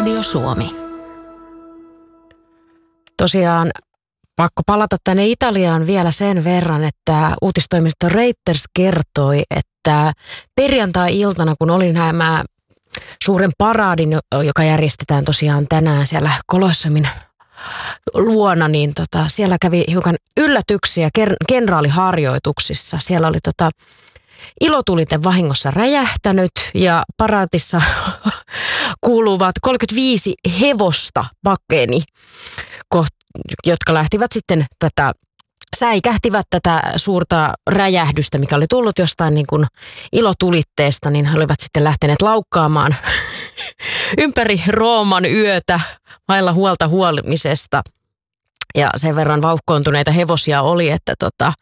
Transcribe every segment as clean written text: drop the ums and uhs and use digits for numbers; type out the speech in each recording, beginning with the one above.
Radio Suomi. Tosiaan pakko palata tänne Italiaan vielä sen verran, että uutistoimisto Reuters kertoi, että perjantai-iltana, kun oli nämä suuren paraadin, joka järjestetään tosiaan tänään siellä Kolossemin luona, niin siellä kävi hiukan yllätyksiä kenraaliharjoituksissa. Siellä oli ilotulite vahingossa räjähtänyt ja paraatissa kuuluvat 35 hevosta pakeni, jotka lähtivät sitten säikähtivät tätä suurta räjähdystä, mikä oli tullut jostain niin kuin ilotulitteesta, niin he olivat sitten lähteneet laukkaamaan ympäri Rooman yötä vailla huolta huolimisesta. Ja sen verran vauhkoontuneita hevosia oli, että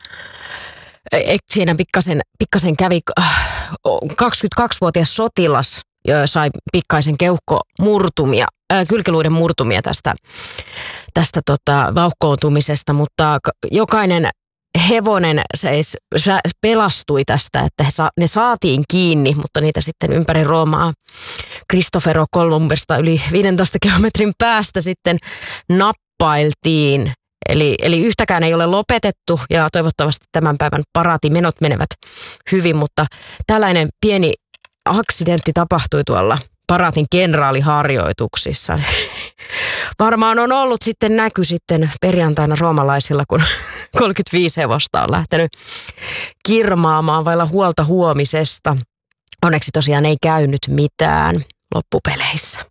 siinä pikkasen kävi 22-vuotias sotilas sai pikkaisen keuhkomurtumia, kylkiluiden murtumia tästä vauhkoontumisesta, mutta jokainen hevonen pelastui tästä, että ne saatiin kiinni, mutta niitä sitten ympäri Roomaa Cristoforo Columbesta yli 15 kilometrin päästä sitten nappailtiin. Eli yhtäkään ei ole lopetettu ja toivottavasti tämän päivän paraatimenot menevät hyvin, mutta tällainen pieni aksidentti tapahtui tuolla paraatin kenraaliharjoituksissa. Varmaan on ollut sitten näky sitten perjantaina roomalaisilla, kun 35 hevosta on lähtenyt kirmaamaan vailla huolta huomisesta. Onneksi tosiaan ei käynyt mitään loppupeleissä.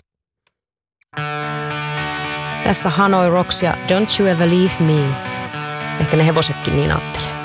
Tässä Hanoi Rocks ja Don't You Ever Leave Me. Ehkä ne hevosetkin niin ajattelee.